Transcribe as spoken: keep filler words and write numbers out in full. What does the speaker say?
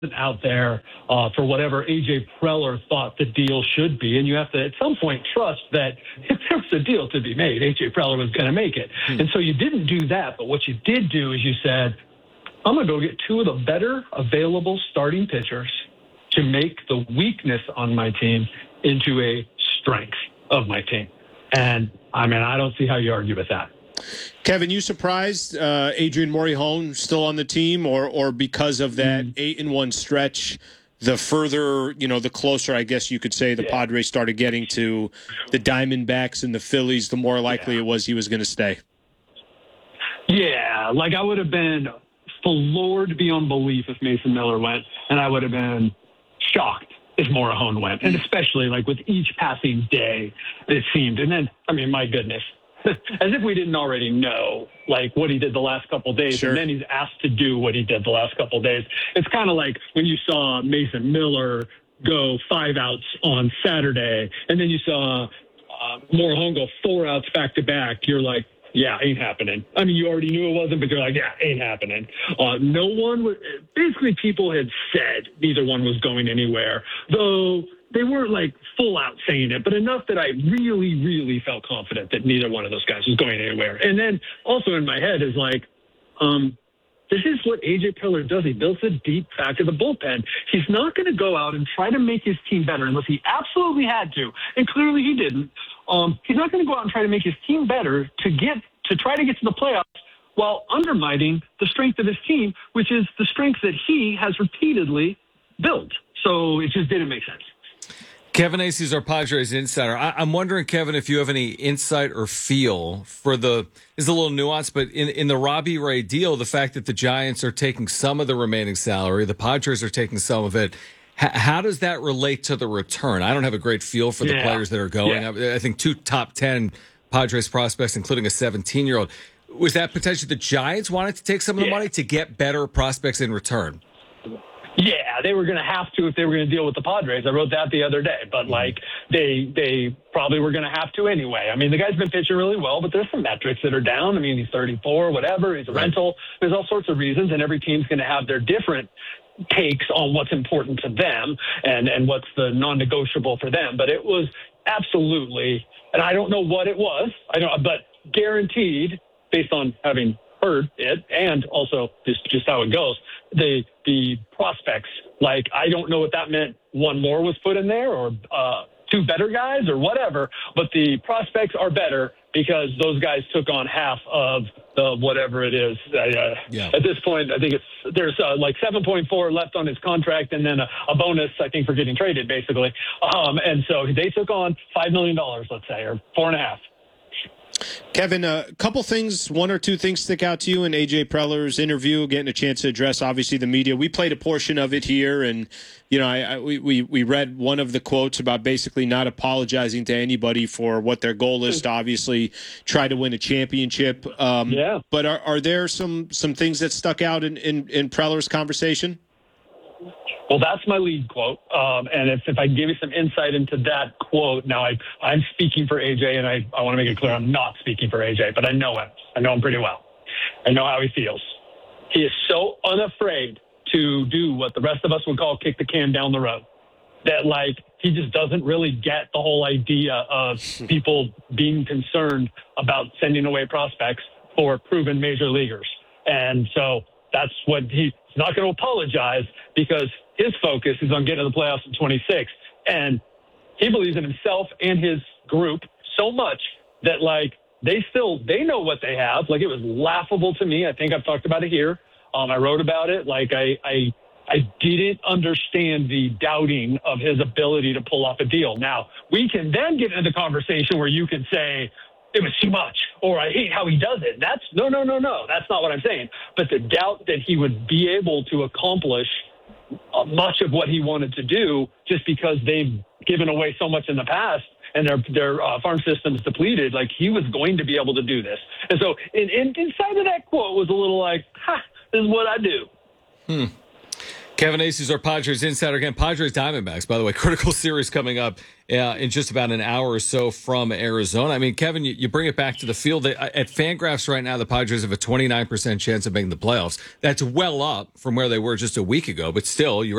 out there uh, for whatever A J Preller thought the deal should be. And you have to, at some point, trust that if there was a deal to be made, A J Preller was going to make it. Hmm. And so you didn't do that. But what you did do is you said, I'm going to go get two of the better available starting pitchers to make the weakness on my team into a strength of my team. And, I mean, I don't see how you argue with that. Kevin, you surprised uh, Adrian Morejon still on the team, or or because of that mm. eight and one stretch, the further, you know, the closer, I guess you could say, the yeah. Padres started getting to the Diamondbacks and the Phillies, the more likely yeah. it was he was going to stay? Yeah, like I would have been floored beyond belief if Mason Miller went, and I would have been shocked if Morejon went, and especially like with each passing day, it seemed. And then, I mean, my goodness. As if we didn't already know, like, what he did the last couple of days, sure. and then he's asked to do what he did the last couple of days. It's kind of like when you saw Mason Miller go five outs on Saturday, and then you saw uh, Morejon go four outs back-to-back. You're like, yeah, ain't happening. I mean, you already knew it wasn't, but you're like, yeah, ain't happening. Uh, no one was – basically, people had said neither one was going anywhere, though – they weren't like full out saying it, but enough that I really, really felt confident that neither one of those guys was going anywhere. And then also in my head is like, um, this is what A J Preller does. He builds a deep back of the bullpen. He's not going to go out and try to make his team better unless he absolutely had to. And clearly he didn't. Um, he's not going to go out and try to make his team better to get, to try to get to the playoffs while undermining the strength of his team, which is the strength that he has repeatedly built. So it just didn't make sense. Kevin Acee is our Padres insider. I, I'm wondering, Kevin, if you have any insight or feel for the – is a little nuance, but in, in the Robbie Ray deal, the fact that the Giants are taking some of the remaining salary, the Padres are taking some of it, h- how does that relate to the return? I don't have a great feel for the yeah. players that are going. Yeah. I, I think two top ten Padres prospects, including a seventeen-year-old. Was that potentially the Giants wanted to take some of the yeah. money to get better prospects in return? Yeah, they were going to have to if they were going to deal with the Padres. I wrote that the other day. But, like, they they probably were going to have to anyway. I mean, the guy's been pitching really well, but there's some metrics that are down. I mean, he's thirty-four, whatever. He's a right. rental. There's all sorts of reasons, and every team's going to have their different takes on what's important to them and, and what's the non-negotiable for them. But it was absolutely, and I don't know what it was, I don't, but guaranteed, based on having heard it and also just, just how it goes, the the prospects, like, I don't know what that meant. One more was put in there or uh, two better guys or whatever, but the prospects are better because those guys took on half of the whatever it is. Uh, yeah. At this point, I think it's there's uh, like seven point four left on his contract and then a, a bonus, I think, for getting traded, basically. Um, and so they took on five million dollars, let's say, or four and a half. Kevin, a couple things, one or two things stick out to you in A J Preller's interview, getting a chance to address, obviously, the media. We played a portion of it here, and, you know, I, I, we, we read one of the quotes about basically not apologizing to anybody for what their goal is to obviously try to win a championship. Um, yeah. But are, are there some, some things that stuck out in, in, in Preller's conversation? Well, that's my lead quote. Um, and if, if I can give you some insight into that quote, now I, I'm speaking for A J, and I, I want to make it clear I'm not speaking for A J, but I know him. I know him pretty well. I know how he feels. He is so unafraid to do what the rest of us would call kick the can down the road that, like, he just doesn't really get the whole idea of people being concerned about sending away prospects for proven major leaguers. And so that's what he, he's not going to apologize because his focus is on getting to the playoffs in twenty-six. And he believes in himself and his group so much that, like, they still, they know what they have. Like, it was laughable to me. I think I've talked about it here. Um, I wrote about it. Like, I, I, I didn't understand the doubting of his ability to pull off a deal. Now, we can then get into the conversation where you can say, it was too much, or I hate how he does it. That's no, no, no, no. That's not what I'm saying. But the doubt that he would be able to accomplish uh, much of what he wanted to do just because they've given away so much in the past and their their uh, farm system's depleted, like, he was going to be able to do this. And so in, in, inside of that quote was a little like, ha, this is what I do. Hmm. Kevin Acee is our Padres insider. Again, Padres Diamondbacks, by the way, critical series coming up uh, in just about an hour or so from Arizona. I mean, Kevin, you, you bring it back to the field. At Fangraphs right now, the Padres have a twenty-nine percent chance of making the playoffs. That's well up from where they were just a week ago, but still, you're